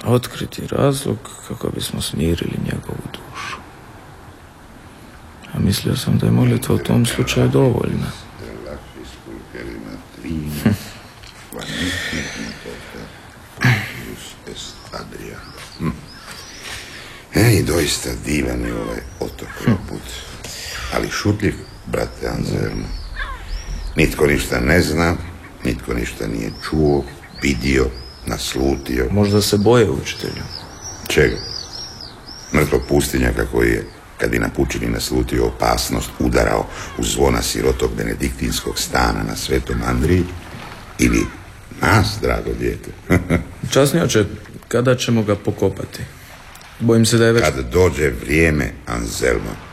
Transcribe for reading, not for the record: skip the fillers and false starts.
otkriti razlog kako bismo smirili njegovu dušu. A mislio sam da je molitva u tom slučaju dovoljna. I doista divan je ovaj otok put. Ali šutljiv, brate Anselmo. Nitko ništa ne zna, nitko ništa nije čuo, vidio, naslutio. Možda se boje, učitelju. Čega? Mrtvog pustinjaka koji je, kad bi na pučini naslutio opasnost, udarao u zvona sirotog benediktinskog stana na Svetom Andriji? Ili nas, drago dijete? Časni oče, kada ćemo ga pokopati? Bojim se da je već... Kad dođe vrijeme, Anselmo.